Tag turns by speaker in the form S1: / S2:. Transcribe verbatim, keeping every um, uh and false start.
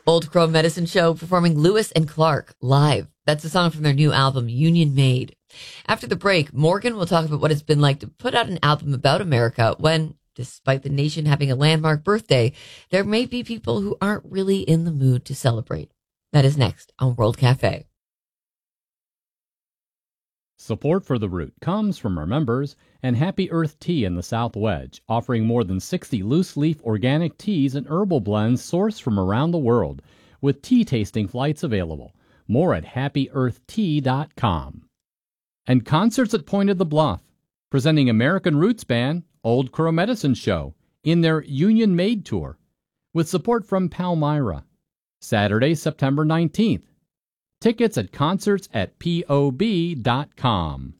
S1: Old Crow Medicine Show performing Lewis and Clark live. That's a song from their new album, Union Made. After the break, Morgan will talk about what it's been like to put out an album about America when, despite the nation having a landmark birthday, there may be people who aren't really in the mood to celebrate. That is next on World Cafe.
S2: Support for The Root comes from our members and Happy Earth Tea in the South Wedge, offering more than sixty loose-leaf organic teas and herbal blends sourced from around the world, with tea-tasting flights available. More at happy earth tea dot com. And concerts at Point of the Bluff, presenting American Roots band Old Crow Medicine Show in their Union Made tour, with support from Palmyra. Saturday, September nineteenth. Tickets at concerts at P O B dot com.